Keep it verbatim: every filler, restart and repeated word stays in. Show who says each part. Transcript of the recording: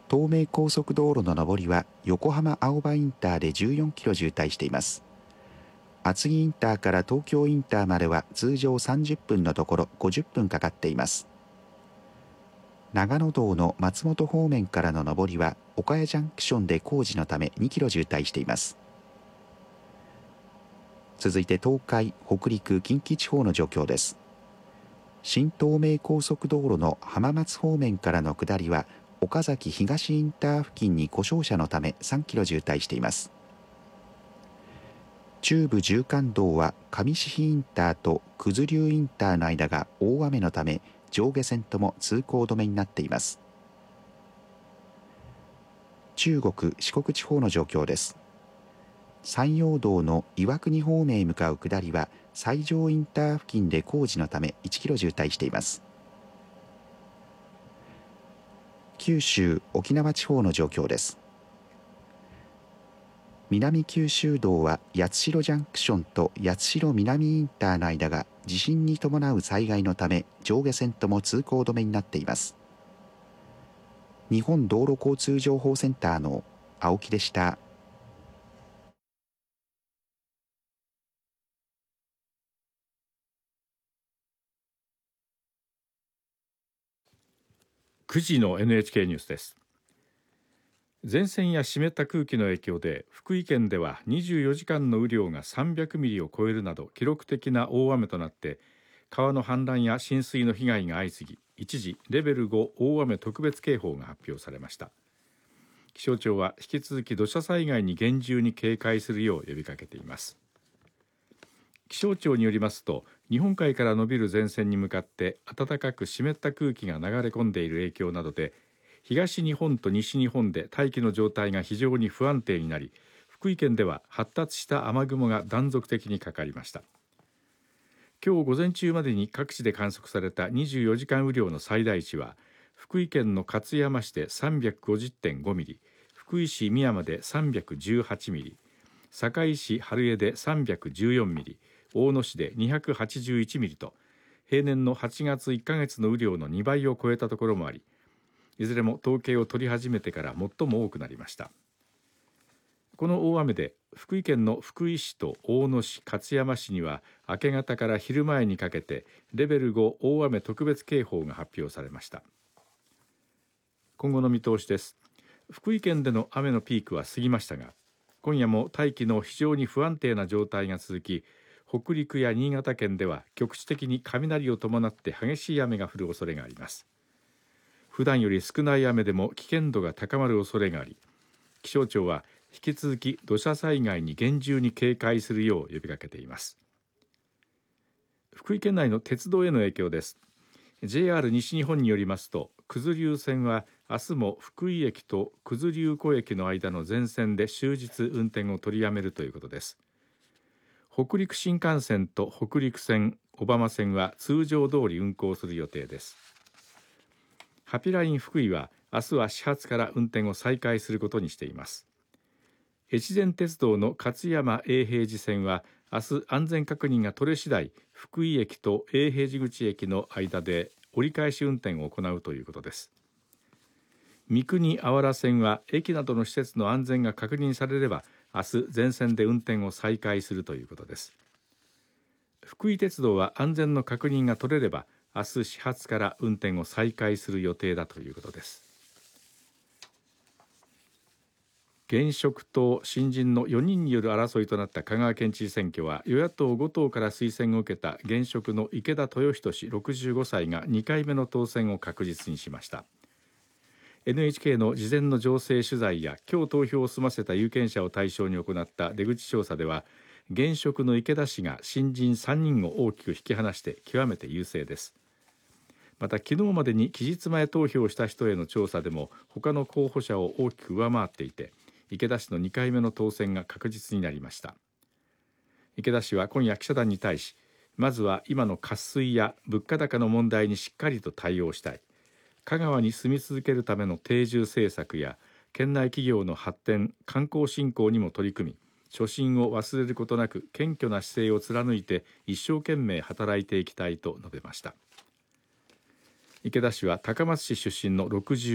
Speaker 1: 東名高速道路の上りは横浜青葉インターでじゅうよんキロ渋滞しています。厚木インターから東京インターまでは通常さんじゅっぷんのところごじゅっぷんかかっています。長野道の松本方面からの上りは岡谷ジャンクションで工事のためにキロ渋滞しています。続いて東海、北陸、近畿地方の状況です。新東名高速道路の浜松方面からの下りは岡崎東インター付近に故障車のためさんキロ渋滞しています。中部縦貫道は上志比インターと九頭竜インターの間が大雨のため上下線とも通行止めになっています。中国・四国地方の状況です。山陽道の岩国方面へ向かう下りは西条インター付近で工事のためいちキロ渋滞しています。九州・沖縄地方の状況です。南九州道は八代ジャンクションと八代南インターの間が地震に伴う災害のため上下線とも通行止めになっています。日本道路交通情報センターの青木でした。
Speaker 2: くじの エヌエイチケー ニュースです。前線や湿った空気の影響で福井県ではにじゅうよじかんの雨量がさんびゃくミリを超えるなど記録的な大雨となって川の氾濫や浸水の被害が相次ぎ、一時レベルご大雨特別警報が発表されました。気象庁は引き続き土砂災害に厳重に警戒するよう呼びかけています。気象庁によりますと、日本海から伸びる前線に向かって暖かく湿った空気が流れ込んでいる影響などで東日本と西日本で大気の状態が非常に不安定になり、福井県では発達した雨雲が断続的にかかりました。今日午前中までに各地で観測されたにじゅうよじかん雨量の最大値は福井県の勝山市で さんびゃくごじゅってんごミリ、福井市宮山でさんびゃくじゅうはちミリ、坂井市春江でさんびゃくじゅうよんミリ、大野市でにひゃくはちじゅういちミリと平年のはちがついっかげつの雨量のにばいを超えたところもあり、いずれも統計を取り始めてから最も多くなりました。この大雨で福井県の福井市と大野市、勝山市には明け方から昼前にかけてレベルご大雨特別警報が発表されました。今後の見通しです。福井県での雨のピークは過ぎましたが、今夜も大気の非常に不安定な状態が続き、北陸や新潟県では局地的に雷を伴って激しい雨が降る恐れがあります。普段より少ない雨でも危険度が高まる恐れがあり、気象庁は引き続き土砂災害に厳重に警戒するよう呼びかけています。福井県内の鉄道への影響です。 ジェイアール 西日本によりますと、九頭竜線は明日も福井駅と九頭竜湖駅の間の全線で終日運転を取りやめるということです。北陸新幹線と北陸線、小浜線は通常通り運行する予定です。ハピライン福井は明日は始発から運転を再開することにしています。越前鉄道の勝山永平寺線は明日安全確認が取れ次第、福井駅と永平寺口駅の間で折り返し運転を行うということです。三国あわら線は駅などの施設の安全が確認されれば明日全線で運転を再開するということです。福井鉄道は安全の確認が取れれば明日始発から運転を再開する予定だということです。現職と新人のよにんによる争いとなった香川県知事選挙は、与野党ご党から推薦を受けた現職の池田豊仁氏ろくじゅうごさいがにかいめの当選を確実にしました。 エヌエイチケー の事前の情勢取材や今日投票を済ませた有権者を対象に行った出口調査では、現職の池田氏が新人さんにんを大きく引き離して極めて優勢です。また昨日までに期日前投票した人への調査でも他の候補者を大きく上回っていて、池田氏のにかいめの当選が確実になりました。池田氏は今夜記者団に対し、まずは今の渇水や物価高の問題にしっかりと対応したい、香川に住み続けるための定住政策や県内企業の発展、観光振興にも取り組み、初心を忘れることなく謙虚な姿勢を貫いて一生懸命働いていきたいと述べました。池田氏は高松市出身のろくじゅう